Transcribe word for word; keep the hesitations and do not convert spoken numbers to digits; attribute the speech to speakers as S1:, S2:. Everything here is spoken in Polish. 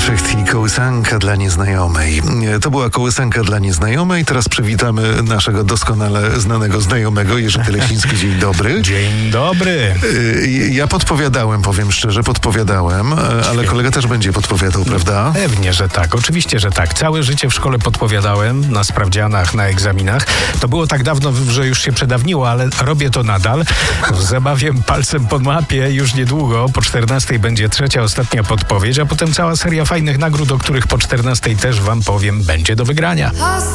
S1: Perfect i kołysanka dla nieznajomej. To była kołysanka dla nieznajomej. Teraz przywitamy naszego doskonale znanego znajomego, Jerzy Telesiński. Dzień dobry.
S2: Dzień dobry.
S1: Ja podpowiadałem, powiem szczerze, podpowiadałem, ale kolega też będzie podpowiadał, prawda?
S2: Pewnie, że tak. Oczywiście, że tak. Całe życie w szkole podpowiadałem, na sprawdzianach, na egzaminach. To było tak dawno, że już się przedawniło, ale robię to nadal. Zabawiam palcem po mapie. Już niedługo, po czternastej będzie trzecia, ostatnia podpowiedź, a potem cała seria fajnych nagród, o których po czternastej też wam powiem, będzie do wygrania.